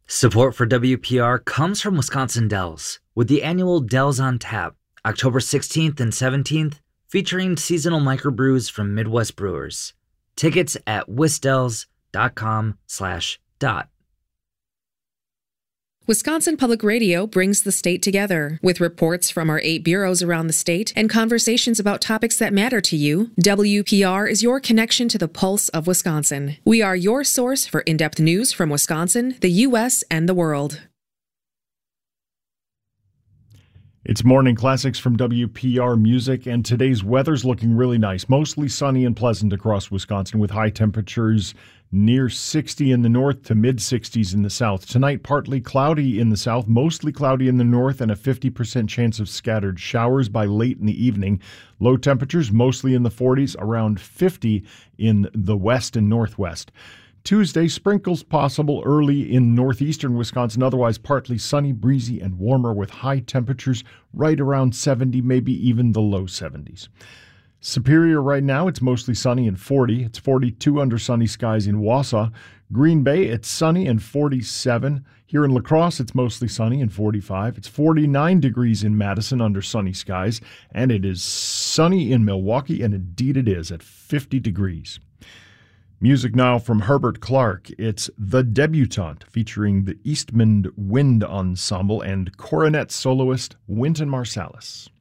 Support for WPR comes from Wisconsin Dells, with the annual Dells on Tap, October 16th and 17th, featuring seasonal microbrews from Midwest brewers. Tickets at wisdells.com/dot. Wisconsin Public Radio brings the state together. With reports from our 8 bureaus around the state and conversations about topics that matter to you, WPR is your connection to the pulse of Wisconsin. We are your source for in-depth news from Wisconsin, the U.S., and the world. It's Morning Classics from WPR Music, and today's weather's looking really nice. Mostly sunny and pleasant across Wisconsin with high temperatures near 60 in the north to mid-60s in the south. Tonight, partly cloudy in the south, mostly cloudy in the north, and a 50% chance of scattered showers by late in the evening. Low temperatures mostly in the 40s, around 50 in the west and northwest. Tuesday, sprinkles possible early in northeastern Wisconsin, otherwise partly sunny, breezy, and warmer with high temperatures right around 70, maybe even the low 70s. Superior right now, it's mostly sunny and 40. It's 42 under sunny skies in Wausau. Green Bay, it's sunny and 47. Here in La Crosse, it's mostly sunny and 45. It's 49 degrees in Madison under sunny skies. And it is sunny in Milwaukee, and indeed it is at 50 degrees. Music now from Herbert Clark. It's The Debutante, featuring the Eastman Wind Ensemble and cornet soloist Wynton Marsalis.